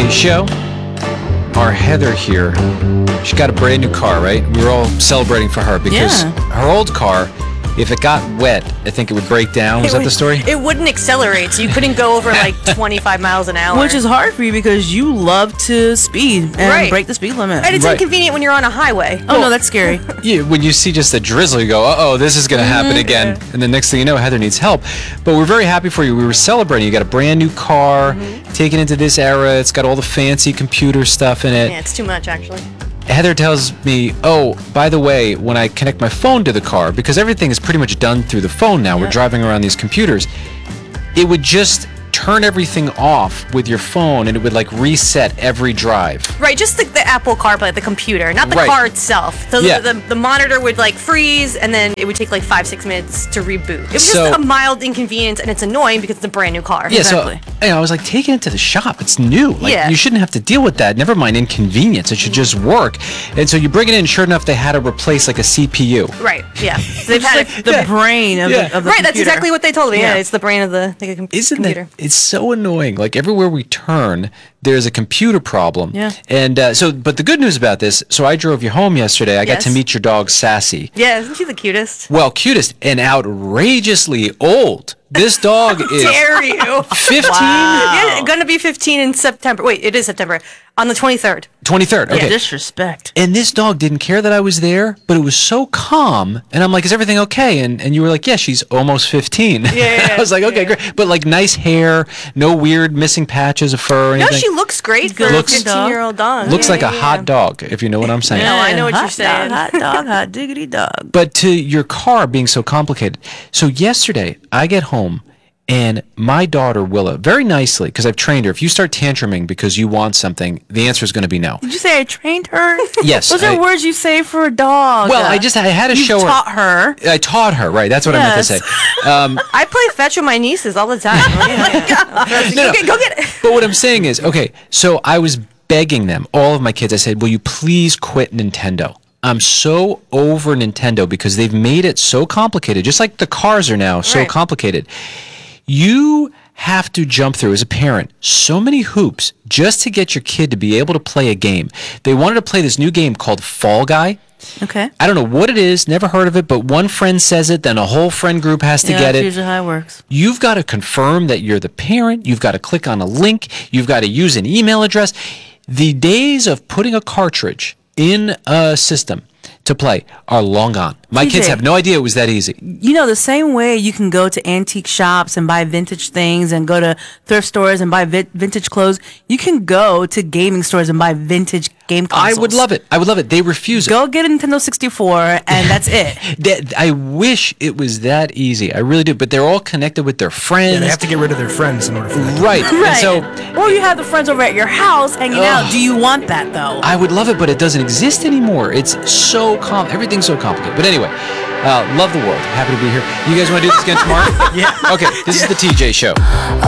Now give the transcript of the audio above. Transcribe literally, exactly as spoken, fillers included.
J show. Our Heather here, she got a brand new car, right? We were all celebrating for her because Yeah. her old car, if it got wet, I think it would break down. Was It that the would- story? It wouldn't accelerate, so you couldn't go over like twenty-five miles an hour. Which is hard for you because you love to speed and Right. break the speed limit. and it's Right. inconvenient when you're on a highway. Oh, no, that's scary. Yeah, when you see just a drizzle, you go, uh-oh, this is going to happen again. And the next thing you know, Heather needs help. But we're very happy for you. We were celebrating. You got a brand new car, taken into this era. It's got all the fancy computer stuff in it. Yeah, it's too much actually. Heather tells me, oh, by the way, when I connect my phone to the car, because everything is pretty much done through the phone now, we're driving around these computers, it would just turn everything off with your phone and it would like reset every drive. Right, just the, the Apple CarPlay, the computer, not the Right. car itself. So Yeah. the, the the monitor would like freeze, and then it would take like five six minutes to reboot. It was So- just a mild inconvenience, and it's annoying because it's a brand new car. Yeah, Exactly. so you know, I was like, take it into the shop. It's new. Like, Yeah. you shouldn't have to deal with that. Never mind inconvenience. It should just work. And so you bring it in. Sure enough, they had to replace like a C P U. Right. Yeah. So they've had it. The brain of, Yeah. the, of the Right. That's computer. exactly what they told me. Yeah. Yeah. It's the brain of the, the com- Isn't computer. that? It's so annoying. Like everywhere we turn, there's a computer problem. Yeah. And uh, so, but the good news about this. So I drove you home yesterday. I got to Yes. meet your dog Sassy. Yeah. Isn't she the cutest? Well, cutest and outrageously old. This dog is Dare you? fifteen. Yeah, gonna be fifteen in September. Wait, it is September. On the twenty-third. twenty-third. Okay. Disrespect. And this dog didn't care that I was there, but it was so calm. And I'm like, is everything okay? And and you were like, yeah, she's almost fifteen. Yeah, I was like, okay, yeah. great. But like nice hair, no weird missing patches of fur or No, anything. she looks great for Looks- a fifteen-year-old dog. Looks Yeah, like a yeah, hot yeah. dog, if you know what I'm saying. Yeah. I know what hot you're saying. Dog, hot dog, hot diggity dog. But to your car being so complicated. So yesterday, I get home and my daughter Willa, very nicely, because I've trained her, if you start tantruming because you want something, the answer is going to be no. Did you say I trained her? Yes. Those I- are words you say for a dog. Well, I just I had to You've show her. taught her. I taught her, right? That's what I meant to Yes. say. Um, I play fetch with my nieces all the time. No, Go no. get, go get it. But what I'm saying is, okay, so I was begging them, all of my kids, I said, will you please quit Nintendo? I'm so over Nintendo because they've made it so complicated, just like the cars are now so Right. complicated. You have to jump through, as a parent, so many hoops just to get your kid to be able to play a game. They wanted to play this new game called Fall Guy. Okay. I don't know what it is, never heard of it, but one friend says it, then a whole friend group has to yeah, get that's it. usually how it works. You've got to confirm that you're the parent. You've got to click on a link. You've got to use an email address. The days of putting a cartridge in a system to play are long gone. My T J. kids have no idea it was that easy. You know, the same way you can go to antique shops and buy vintage things and go to thrift stores and buy vi- vintage clothes, you can go to gaming stores and buy vintage game consoles. I would love it. I would love it. They refuse it. Go get a Nintendo sixty-four and that's it. That- I wish it was that easy. I really do. But they're all connected with their friends. Yeah, they have to get rid of their friends in order for that. Right. And Right. so or you have the friends over at your house hanging out. Do you want that though? I would love it, but it doesn't exist anymore. It's so com. Everything's so complicated. But anyway, uh, love the world. Happy to be here. You guys want to do this again tomorrow? Yeah. Okay. This is the T J Show.